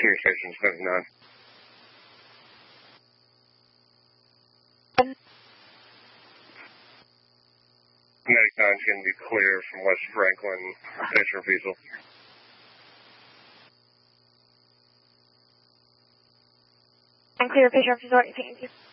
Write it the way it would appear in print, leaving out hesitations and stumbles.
Communications 79. Medicon's going to be clear from West Franklin, Station Diesel. I'm clear, Fisher Resort, thank you.